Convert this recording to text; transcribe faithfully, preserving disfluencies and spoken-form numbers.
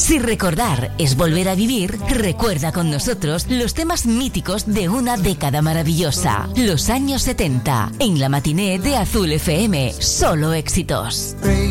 Si recordar es volver a vivir, recuerda con nosotros los temas míticos de una década maravillosa. Los años setenta, en la matiné de Azul F M. Solo éxitos.